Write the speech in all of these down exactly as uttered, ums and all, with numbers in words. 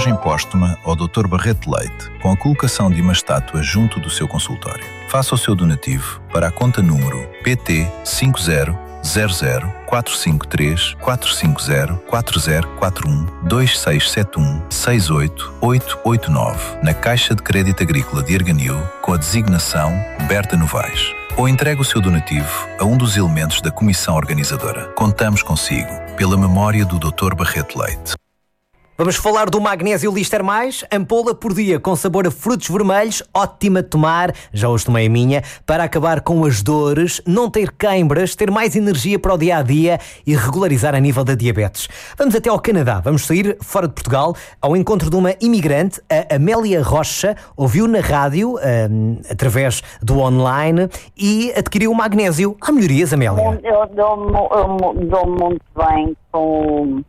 homenagem póstuma ao doutor Barreto Leite, com a colocação de uma estátua junto do seu consultório. Faça o seu donativo para a conta número P T cinco zero zero zero quatro cinco três quatro cinco zero quatro zero quatro um dois seis sete um seis oito oito oito nove na Caixa de Crédito Agrícola de Arganil com a designação Berta Novaes. Ou entregue o seu donativo a um dos elementos da comissão organizadora. Contamos consigo, pela memória do doutor Barreto Leite. Vamos falar do magnésio Lister Mais, ampola por dia com sabor a frutos vermelhos, ótima de tomar, já hoje tomei a minha, para acabar com as dores, não ter queimbras, ter mais energia para o dia-a-dia e regularizar a nível da diabetes. Vamos até ao Canadá, vamos sair fora de Portugal, ao encontro de uma imigrante, a Amélia Rocha, ouviu na rádio, um, através do online, e adquiriu o magnésio. Há melhorias, Amélia? Eu dou-me dou muito bem com...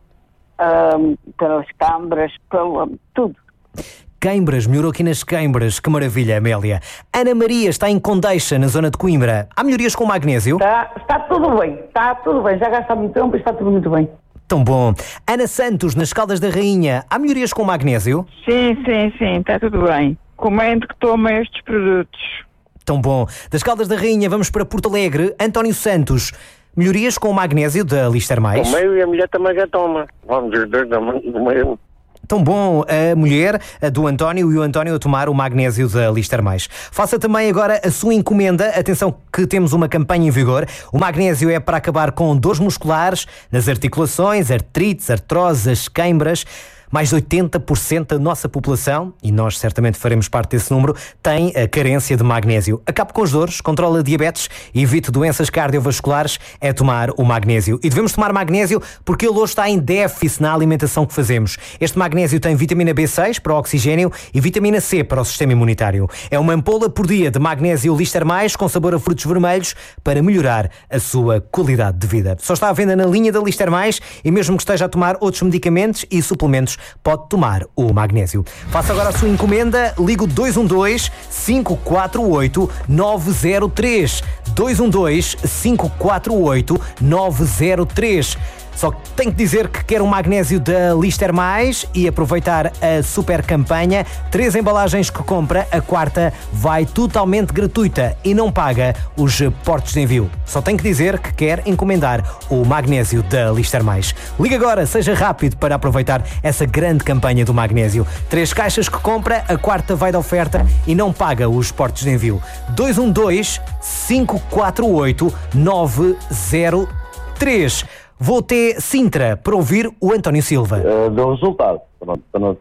Um, pelas câmaras, pelo, tudo. Queimbras, melhorou aqui nas queimbras, que maravilha, Amélia. Ana Maria está em Condeixa, na zona de Coimbra. Há melhorias com o magnésio? Está, está tudo bem, está tudo bem, já gasta muito tempo e está tudo muito bem. Tão bom. Ana Santos, nas Caldas da Rainha, há melhorias com o magnésio? Sim, sim, sim, está tudo bem. Comendo que toma estes produtos. Tão bom. Das Caldas da Rainha vamos para Porto Alegre. António Santos, melhorias com o magnésio da Lister Mais? O meio e a mulher também já toma. Vamos os dois do meio. Tão bom, a mulher a do António e o António a tomar o magnésio da Lister Mais. Faça também agora a sua encomenda. Atenção que temos uma campanha em vigor. O magnésio é para acabar com dores musculares, nas articulações, artrites, artroses, queimbras. Mais de oitenta por cento da nossa população, e nós certamente faremos parte desse número, tem a carência de magnésio. Acabe com as dores, controla a diabetes e evite doenças cardiovasculares, é tomar o magnésio. E devemos tomar magnésio porque ele hoje está em déficit na alimentação que fazemos. Este magnésio tem vitamina B seis para o oxigênio e vitamina C para o sistema imunitário. É uma ampola por dia de magnésio Lister Mais com sabor a frutos vermelhos para melhorar a sua qualidade de vida. Só está à venda na linha da Lister Mais e mesmo que esteja a tomar outros medicamentos e suplementos, pode tomar o magnésio. Faça agora a sua encomenda, ligue o dois um dois, cinco quatro oito, nove zero três. dois um dois, cinco quatro oito, nove zero três. Só que tem que dizer que quer um magnésio da Lister Mais e aproveitar a super campanha. Três embalagens que compra, a quarta vai totalmente gratuita e não paga os portos de envio. Só tem que dizer que quer encomendar o magnésio da Lister Mais. Liga agora, seja rápido para aproveitar essa grande campanha do magnésio. Três caixas que compra, a quarta vai de oferta e não paga os portos de envio. dois um dois, cinco quatro oito, nove zero três. Vou até Sintra para ouvir o António Silva. Uh, deu resultado. Pronto, para, não,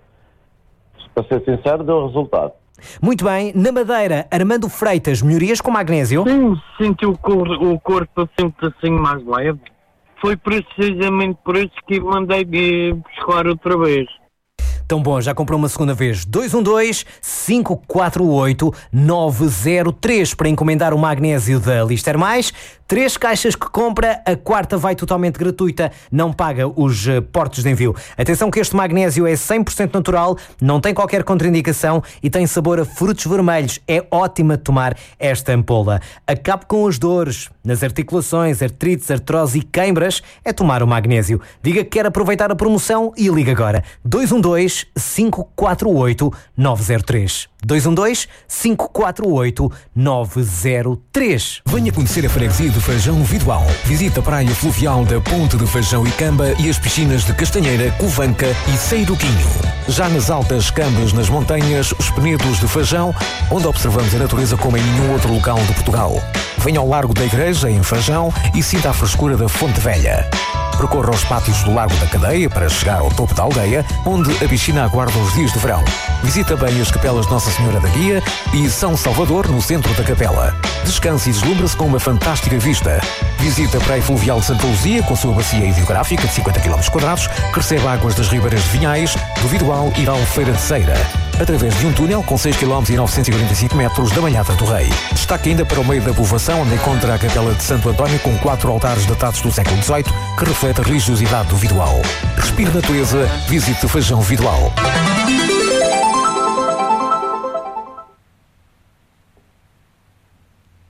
para ser sincero, deu resultado. Muito bem. Na Madeira, Armando Freitas, melhorias com magnésio? Sim, senti o corpo, o corpo sempre assim mais leve. Foi precisamente por isso que mandei buscar outra vez. Tão bom, já comprou uma segunda vez. dois um dois, cinco quatro oito, nove zero três para encomendar o magnésio da Lister Mais. Três caixas que compra, a quarta vai totalmente gratuita, não paga os portos de envio. Atenção que este magnésio é cem por cento natural, não tem qualquer contraindicação e tem sabor a frutos vermelhos. É ótima de tomar esta ampola. Acabe com as dores nas articulações, artrites, artrose e queimbras, é tomar o magnésio. Diga que quer aproveitar a promoção e liga agora. dois um dois, cinco quatro oito, nove zero três. dois um dois, cinco quatro oito, nove zero três. Venha conhecer a freguesia de Fajão Vidoal. Visita a praia fluvial da Ponte de Fajão e Camba e as piscinas de Castanheira, Covanca e Seiruquinho. Já nas altas Cambas, nas montanhas, os Penedos de Fajão, onde observamos a natureza como em nenhum outro local de Portugal. Venha ao Largo da Igreja, em Fajão, e sinta a frescura da Fonte Velha. Percorra os pátios do Largo da Cadeia para chegar ao topo da aldeia, onde a piscina aguarda os dias de verão. Visita bem as capelas Nossa Senhora da Guia e São Salvador, no centro da capela. Descanse e deslumbra-se com uma fantástica vista. Visita a Praia Fluvial de Santa Luzia, com sua bacia hidrográfica de cinquenta quilómetros quadrados, que recebe águas das ribeiras de Vinhais, do Vidoal e da Albufeira de Ceira, através de um túnel com seis quilómetros e novecentos e quarenta e cinco metros da Malhada do Rei. Destaque ainda para o meio da povoação, onde encontra a capela de Santo António, com quatro altares datados do século dezoito, que reflete a religiosidade do Vidoal. Respire natureza, visite Fajão Vidoal. Mais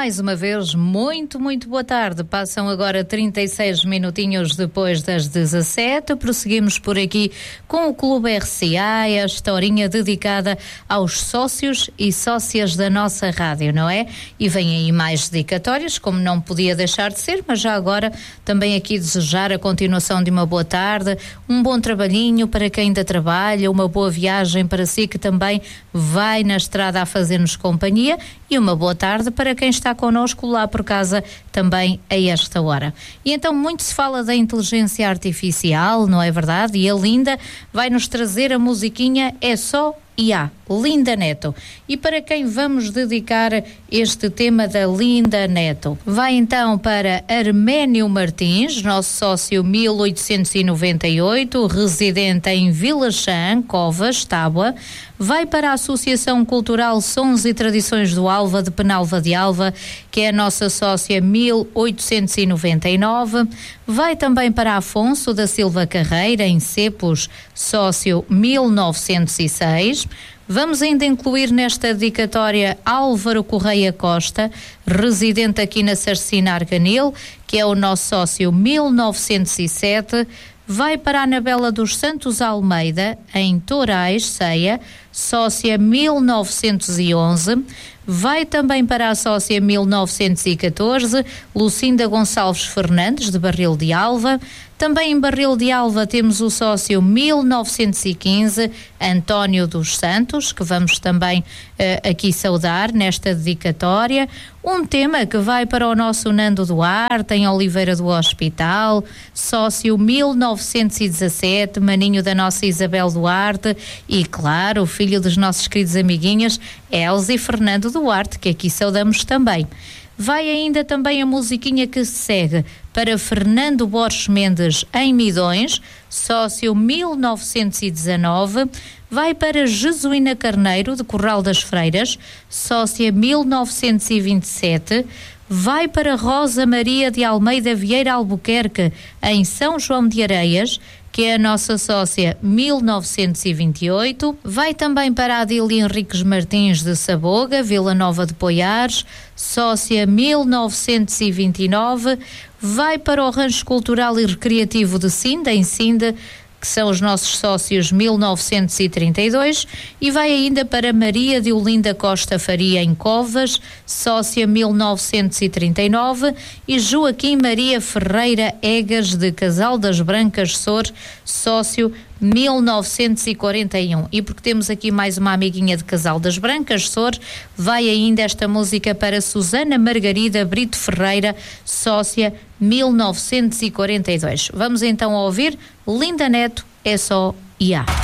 Mais uma vez, muito, muito boa tarde. Passam agora trinta e seis minutinhos depois das dezassete. Prosseguimos por aqui com o Clube R C A, esta horinha dedicada aos sócios e sócias da nossa rádio, não é? E vêm aí mais dedicatórias, como não podia deixar de ser, mas já agora também aqui desejar a continuação de uma boa tarde, um bom trabalhinho para quem ainda trabalha, uma boa viagem para si que também vai na estrada a fazer-nos companhia e uma boa tarde para quem está connosco lá por casa também a esta hora. E então muito se fala da inteligência artificial, não é verdade? E a Linda vai nos trazer a musiquinha É Só I A, Linda Neto. E para quem vamos dedicar este tema da Linda Neto? Vai então para Arménio Martins, nosso sócio mil oitocentos e noventa e oito, residente em Vila Chã, Covas, Tábua. Vai para a Associação Cultural Sons e Tradições do Alva, de Penalva de Alva, que é a nossa sócia mil oitocentos e noventa e nove. Vai também para Afonso da Silva Carreira, em Cepos, sócio mil novecentos e seis. Vamos ainda incluir nesta dedicatória Álvaro Correia Costa, residente aqui na Sarcina Arganil, que é o nosso sócio mil novecentos e sete. Vai para a Anabela dos Santos Almeida, em Torais, Ceia, sócia mil novecentos e onze. Vai também para a sócia mil novecentos e catorze, Lucinda Gonçalves Fernandes, de Barril de Alva. Também em Barril de Alva temos o sócio mil novecentos e quinze, António dos Santos, que vamos também uh, aqui saudar nesta dedicatória. Um tema que vai para o nosso Nando Duarte, em Oliveira do Hospital, sócio mil novecentos e dezassete, maninho da nossa Isabel Duarte e, claro, o filho dos nossos queridos amiguinhos, Elza e Fernando Duarte, que aqui saudamos também. Vai ainda também a musiquinha que se segue para Fernando Borges Mendes, em Midões, sócio mil novecentos e dezanove. Vai para Jesuína Carneiro, de Corral das Freiras, sócia mil novecentos e vinte e sete. Vai para Rosa Maria de Almeida Vieira Albuquerque, em São João de Areias, que é a nossa sócia mil novecentos e vinte e oito. Vai também para a Adília Henriques Martins de Saboga, Vila Nova de Poiares, sócia mil novecentos e vinte e nove. Vai para o Rancho Cultural e Recreativo de Sinda, em Sinda, que são os nossos sócios mil novecentos e trinta e dois, e vai ainda para Maria de Olinda Costa Faria, em Covas, sócia mil novecentos e trinta e nove, e Joaquim Maria Ferreira Egas, de Casal das Brancas, Sor, sócio mil novecentos e quarenta e um. E porque temos aqui mais uma amiguinha de Casal das Brancas, Sor, vai ainda esta música para Susana Margarida Brito Ferreira, sócia mil novecentos e quarenta e dois. Vamos então ouvir Linda Neto, É Só I A.